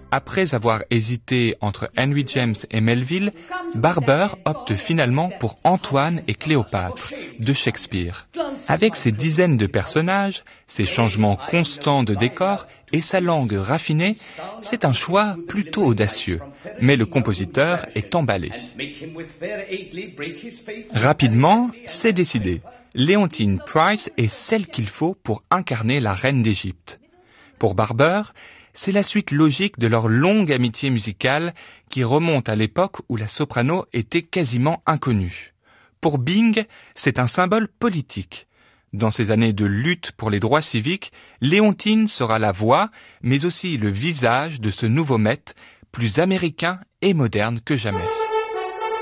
Après avoir hésité entre Henry James et Melville, Barber opte finalement pour Antoine et Cléopâtre de Shakespeare. Avec ses dizaines de personnages, ses changements constants de décor et sa langue raffinée, c'est un choix plutôt audacieux. Mais le compositeur est emballé. Rapidement, c'est décidé. Leontine Price est celle qu'il faut pour incarner la reine d'Égypte. Pour Barber, c'est la suite logique de leur longue amitié musicale qui remonte à l'époque où la soprano était quasiment inconnue. Pour Byng, c'est un symbole politique. Dans ces années de lutte pour les droits civiques, Leontine sera la voix, mais aussi le visage de ce nouveau Met, plus américain et moderne que jamais.